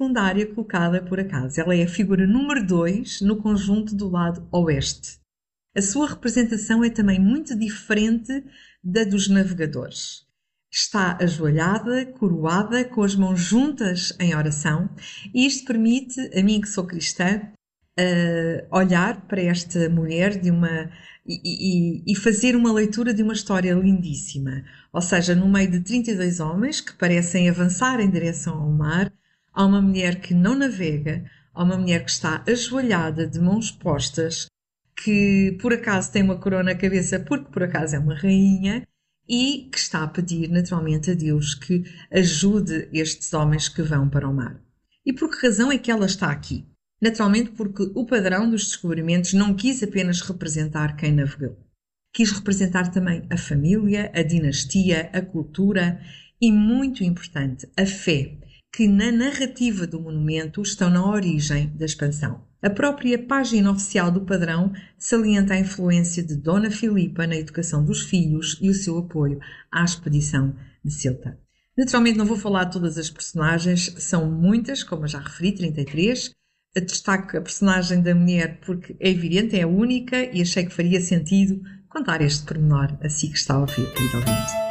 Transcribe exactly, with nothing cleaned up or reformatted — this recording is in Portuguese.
secundária colocada por acaso. Ela é a figura número dois no conjunto do lado oeste. A sua representação é também muito diferente da dos navegadores. Está ajoelhada, coroada, com as mãos juntas em oração, e isto permite, a mim que sou cristã, uh, olhar para esta mulher de uma, e, e, e fazer uma leitura de uma história lindíssima. Ou seja, no meio de trinta e dois homens que parecem avançar em direção ao mar, há uma mulher que não navega, há uma mulher que está ajoelhada, de mãos postas, que por acaso tem uma coroa na cabeça porque por acaso é uma rainha, e que está a pedir naturalmente a Deus que ajude estes homens que vão para o mar. E por que razão é que ela está aqui? Naturalmente porque o padrão dos descobrimentos não quis apenas representar quem navegou. Quis representar também a família, a dinastia, a cultura e, muito importante, a fé, que na narrativa do monumento estão na origem da expansão. A própria página oficial do padrão salienta a influência de Dona Filipa na educação dos filhos e o seu apoio à expedição de Ceuta. Naturalmente não vou falar de todas as personagens, são muitas, como eu já referi, trinta e três. Destaco a personagem da mulher porque é evidente, é a única, e achei que faria sentido contar este pormenor a si que está a ouvir, querido ouvinte.